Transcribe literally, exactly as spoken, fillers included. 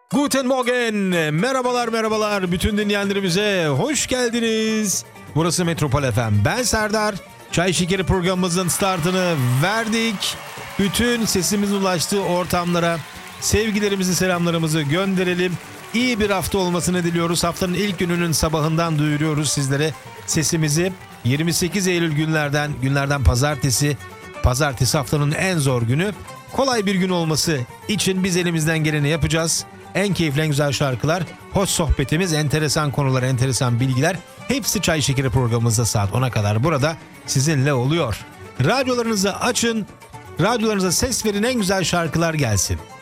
Guten Morgen, merhabalar merhabalar bütün dinleyenlerimize hoş geldiniz. Burası Metropol F M, ben Serdar. Çay Şekeri programımızın startını verdik. Bütün sesimizin ulaştığı ortamlara sevgilerimizi, selamlarımızı gönderelim. İyi bir hafta olmasını diliyoruz. Haftanın ilk gününün sabahından duyuruyoruz sizlere sesimizi. yirmi sekiz Eylül günlerden, günlerden pazartesi. Pazartesi haftanın en zor günü. Kolay bir gün olması için biz elimizden geleni yapacağız. En keyifli, en güzel şarkılar, hoş sohbetimiz, enteresan konular, enteresan bilgiler hepsi Çay Şekeri programımızda saat ona kadar burada sizinle oluyor. Radyolarınızı açın, radyolarınıza ses verin, en güzel şarkılar gelsin.